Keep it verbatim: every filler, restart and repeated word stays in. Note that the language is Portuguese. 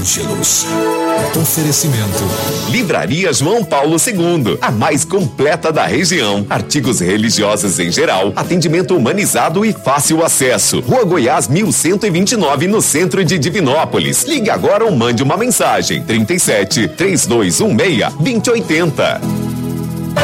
Ângelos. Oferecimento. Livraria João Paulo segundo, a mais completa da região. Artigos religiosos em geral, atendimento humanizado e fácil acesso. Rua Goiás mil cento e vinte e nove, no centro de Divinópolis. Ligue agora ou mande uma mensagem. trinta e sete, três dois um seis, dois zero oito zero.